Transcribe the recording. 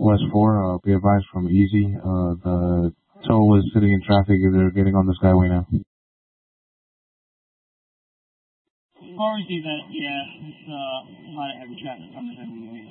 Southwest 4. Be advised from Easy. The tow is sitting in traffic. They're getting on the Skyway now. Already that, yeah, it's a lot of heavy traffic coming every way.